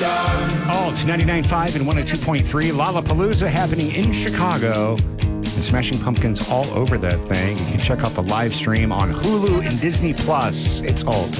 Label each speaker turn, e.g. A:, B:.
A: Alt 99.5 and 102.3 Lollapalooza happening in Chicago. And Smashing Pumpkins all over that thing. You can check out the live stream on Hulu and Disney Plus. It's Alt.